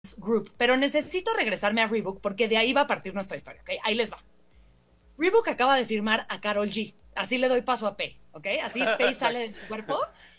Group, pero necesito regresarme a Reebok porque de ahí va a partir nuestra historia, ¿ok? Ahí les va. Reebok acaba de firmar a Karol G. Así le doy paso a Pei, ¿ok? Así Pei sale de su cuerpo.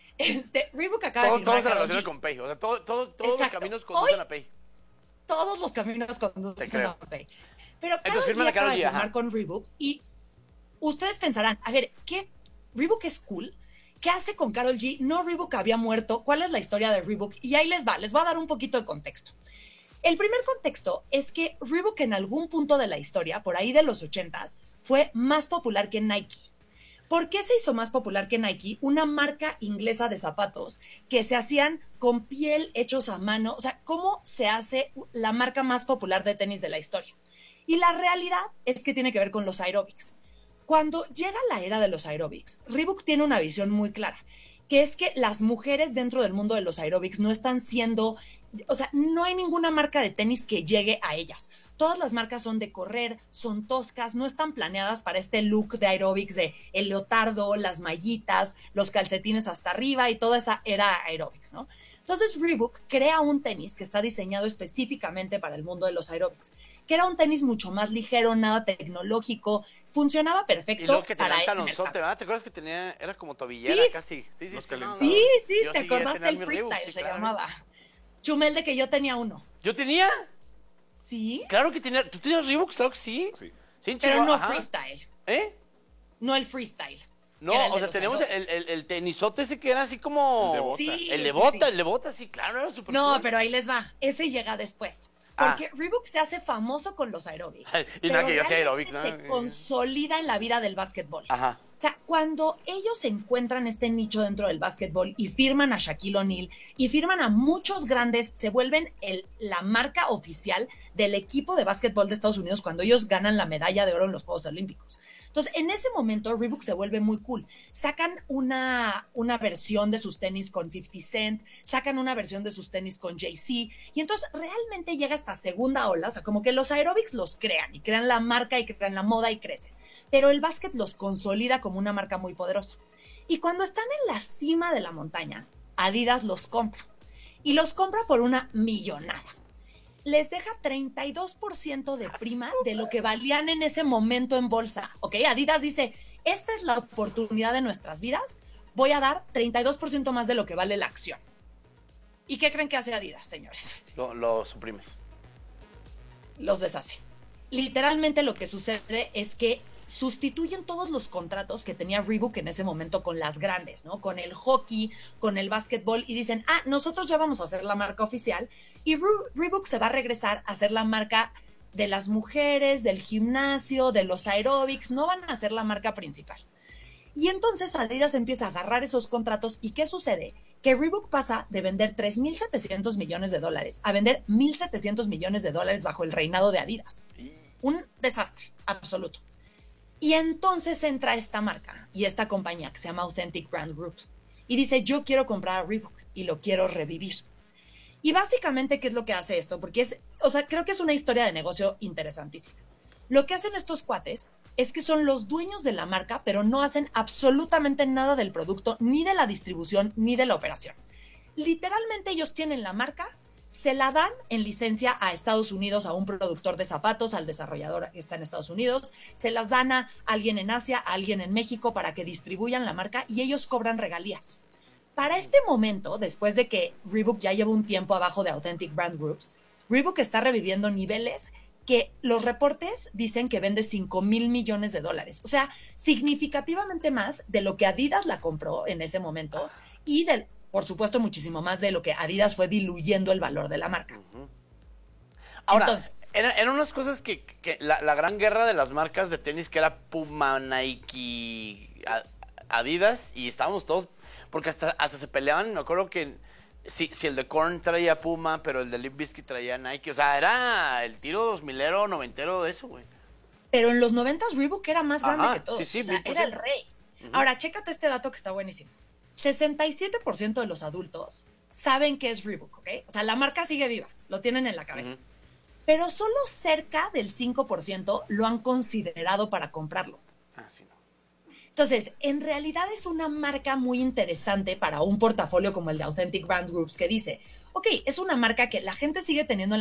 Reebok acaba de firmar Todo a se Karol relaciona G. con Pay. O sea, todos los Exacto. caminos Hoy conducen a Pay. todos los caminos Te conducen creo. a Pei. Pero Entonces Karol firman G a Karol acaba de G, firmar ajá. con Reebok y ustedes pensarán, a ver, ¿qué? Reebok es cool. ¿Qué hace con Karol G? No, Reebok había muerto. ¿Cuál es la historia de Reebok? Y ahí les va. Les voy a dar un poquito de contexto. El primer contexto es que Reebok en algún punto de la historia, por ahí de los 80s, fue más popular que Nike. ¿Por qué se hizo más popular que Nike? Una marca inglesa de zapatos que se hacían con piel hechos a mano. O sea, ¿cómo se hace la marca más popular de tenis de la historia? Y la realidad es que tiene que ver con los aerobics. Cuando llega la era de los aerobics, Reebok tiene una visión muy clara, que es que las mujeres dentro del mundo de los aerobics no están siendo, o sea, no hay ninguna marca de tenis que llegue a ellas. Todas las marcas son de correr, son toscas, no están planeadas para este look de aerobics de el leotardo, las mallitas, los calcetines hasta arriba y toda esa era aerobics, ¿no? Entonces Reebok crea un tenis que está diseñado específicamente para el mundo de los aerobics, que era un tenis mucho más ligero, nada tecnológico, funcionaba Y luego perfecto que tenía para un ese talonzote, mercado. ¿verdad? ¿Te acuerdas que tenía, era como Sí, tobillera casi? Sí, sí, Los sí, no, sí, no. calentados. sí, Yo te sí llegué a acordaste tener el mi Reebok, freestyle, sí, se claro. llamaba. Chumel de que yo tenía uno. ¿Yo tenía? Sí, Claro que tenía. ¿Tú tenías Reebok? Claro que sí. Sí. Sí, en pero Chihuahua, no ajá. freestyle. ¿Eh? No el freestyle. No, Era el o de sea, los tenemos aerobics. el tenisote ese que era así como... El de bota. Sí, El de sí, bota, sí. el de bota, sí, claro, era súper No, cool. pero ahí les va. Ese llega después. Ah. Porque Reebok se hace famoso con los aerobics. Y nada pero que yo hacía realmente aerobics, ¿no? se consolida en la vida del básquetbol. Ajá. O sea, cuando ellos encuentran este nicho dentro del básquetbol y firman a Shaquille O'Neal y firman a muchos grandes, se vuelven la marca oficial del equipo de básquetbol de Estados Unidos cuando ellos ganan la medalla de oro en los Juegos Olímpicos. Entonces, en ese momento, Reebok se vuelve muy cool. Sacan una versión de sus tenis con 50 Cent, sacan una versión de sus tenis con Jay-Z, y entonces realmente llega esta segunda ola, o sea, como que los aerobics los crean, y crean la marca, y crean la moda, y crecen. Pero el básquet los consolida como una marca muy poderosa. Y cuando están en la cima de la montaña, Adidas los compra. Y los compra por una millonada. Les deja 32% de prima de lo que valían en ese momento en bolsa. ¿Ok? Adidas dice, esta es la oportunidad de nuestras vidas, voy a dar 32% más de lo que vale la acción. ¿Y qué creen que hace Adidas, señores? Lo suprimes. Los deshace. Literalmente lo que sucede es que sustituyen todos los contratos que tenía Reebok en ese momento con las grandes, ¿no? Con el hockey, con el básquetbol, y dicen, nosotros ya vamos a hacer la marca oficial, y Reebok se va a regresar a ser la marca de las mujeres, del gimnasio, de los aerobics, no van a ser la marca principal. Y entonces Adidas empieza a agarrar esos contratos, ¿y qué sucede? Que Reebok pasa de vender 3.700 millones de dólares a vender 1.700 millones de dólares bajo el reinado de Adidas. Un desastre absoluto. Y entonces entra esta marca y esta compañía que se llama Authentic Brand Group y dice, yo quiero comprar a Reebok y lo quiero revivir. Y básicamente, ¿qué es lo que hace esto? Porque creo que es una historia de negocio interesantísima. Lo que hacen estos cuates es que son los dueños de la marca, pero no hacen absolutamente nada del producto, ni de la distribución, ni de la operación. Literalmente ellos tienen la marca, se la dan en licencia a Estados Unidos, a un productor de zapatos, al desarrollador que está en Estados Unidos, se las dan a alguien en Asia, a alguien en México para que distribuyan la marca y ellos cobran regalías. Para este momento, después de que Reebok ya lleva un tiempo abajo de Authentic Brand Groups, Reebok está reviviendo niveles que los reportes dicen que vende 5,000 millones de dólares. O sea, significativamente más de lo que Adidas la compró en ese momento y, por supuesto, muchísimo más de lo que Adidas fue diluyendo el valor de la marca. Ahora, Entonces, eran unas cosas que la gran guerra de las marcas de tenis que era Puma, Nike, Adidas, y estábamos todos, porque hasta se peleaban, me acuerdo que si el de Korn traía Puma, pero el de Limp Bizkit traía Nike, o sea, era el tiro 2000ero, noventero de eso, güey. pero en los 90 Reebok era más grande que todos. Sí, sí, o sea, 1000%. era el rey. Ahora, chécate este dato que está buenísimo. 67% de los adultos saben que es Reebok, ¿ok? O sea, la marca sigue viva, lo tienen en la cabeza. Pero solo cerca del 5% lo han considerado para comprarlo. Sí, no. Entonces, en realidad es una marca muy interesante para un portafolio como el de Authentic Brand Groups que dice, ok, es una marca que la gente sigue teniendo en